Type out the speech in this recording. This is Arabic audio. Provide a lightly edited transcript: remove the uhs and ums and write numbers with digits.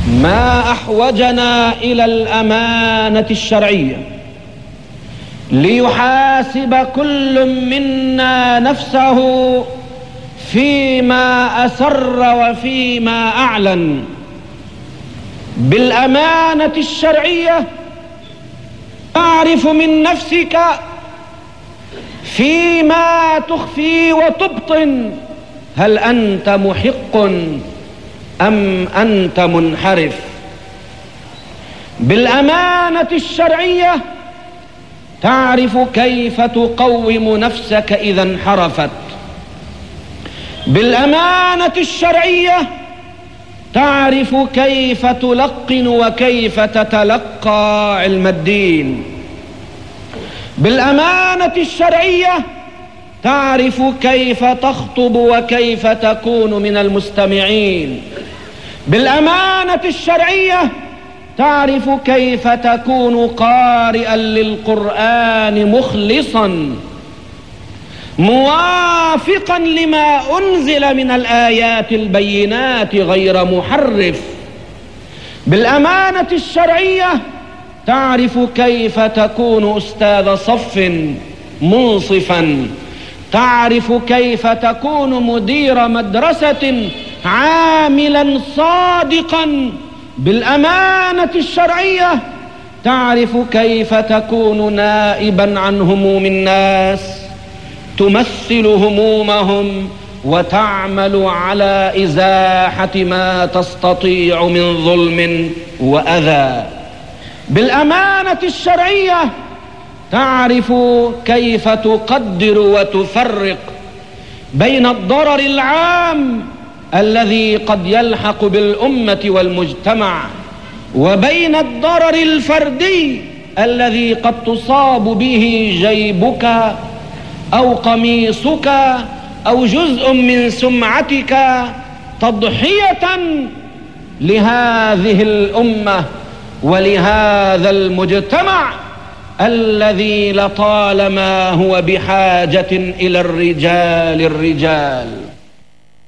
ما أحوجنا إلى الأمانة الشرعية ليحاسب كل منا نفسه فيما أسر وفيما أعلن. بالأمانة الشرعية تعرف من نفسك فيما تخفي وتبطن هل أنت محق أم أنت منحرف. بالأمانة الشرعية تعرف كيف تقوم نفسك إذا انحرفت. بالأمانة الشرعية تعرف كيف تلقن وكيف تتلقى علم الدين. بالأمانة الشرعية تعرف كيف تخطب وكيف تكون من المستمعين. بالأمانة الشرعية تعرف كيف تكون قارئا للقرآن مخلصا موافقا لما أنزل من الآيات البينات غير محرف. بالأمانة الشرعية تعرف كيف تكون أستاذ صف منصفا. تعرف كيف تكون مدير مدرسة عاملا صادقا. بالأمانة الشرعية تعرف كيف تكون نائبا عن هموم الناس، تمثل همومهم وتعمل على إزاحة ما تستطيع من ظلم وأذى. بالأمانة الشرعية تعرف كيف تقدر وتفرق بين الضرر العام الذي قد يلحق بالأمة والمجتمع وبين الضرر الفردي الذي قد تصاب به جيبك أو قميصك أو جزء من سمعتك تضحية لهذه الأمة ولهذا المجتمع الذي لطالما هو بحاجة إلى الرجال.